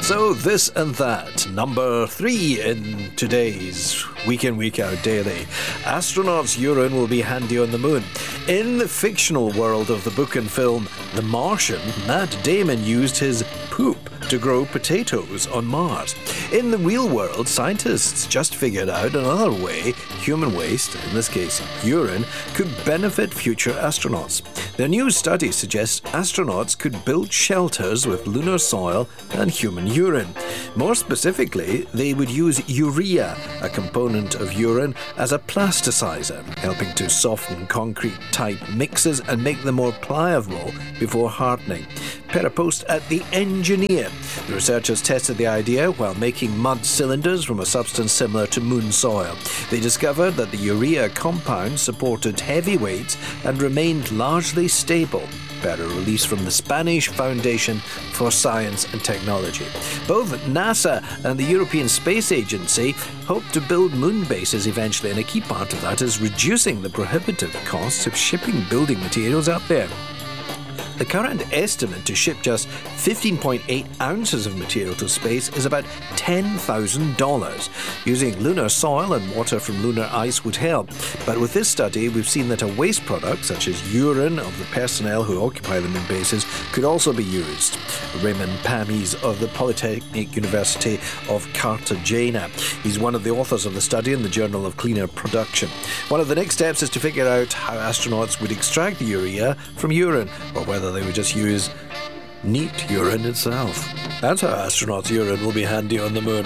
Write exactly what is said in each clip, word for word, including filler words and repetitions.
So this and that, number three in today's Week In, Week Out Daily. Astronauts' urine will be handy on the moon. In the fictional world of the book and film The Martian, Matt Damon used his poop to grow potatoes on Mars. In the real world, scientists just figured out another way human waste, in this case urine, could benefit future astronauts. Their new study suggests astronauts could build shelters with lunar soil and human urine. More specifically, they would use urea, a component of urine, as a plasticizer, helping to soften concrete-type mixes and make them more pliable before hardening. Per a post at The Engineer, the researchers tested the idea while making mud cylinders from a substance similar to moon soil. They discovered that the urea compound supported heavy weights and remained largely stable, per a release from the Spanish Foundation for Science and Technology. Both NASA and the European Space Agency hope to build moon bases eventually, and a key part of that is reducing the prohibitive costs of shipping building materials up there. The current estimate to ship just fifteen point eight ounces of material to space is about ten thousand dollars. Using lunar soil and water from lunar ice would help. But with this study, we've seen that a waste product, such as urine of the personnel who occupy the moon bases, could also be used. Raymond Pamies of the Polytechnic University of Cartagena. He's one of the authors of the study in the Journal of Cleaner Production. One of the next steps is to figure out how astronauts would extract the urea from urine, or whether they would just use neat urine itself. That's how astronauts' urine will be handy on the moon.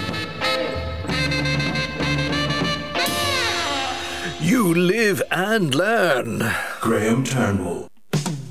You live and learn. Graham Turnbull.